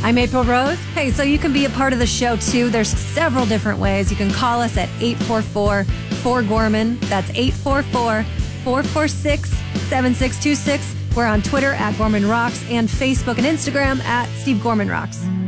I'm April Rose. Hey, so you can be a part of the show too. There's several different ways. You can call us at 844-4GORMAN. That's 844-446-7626. We're on Twitter at Gorman Rocks and Facebook and Instagram at Steve Gorman Rocks.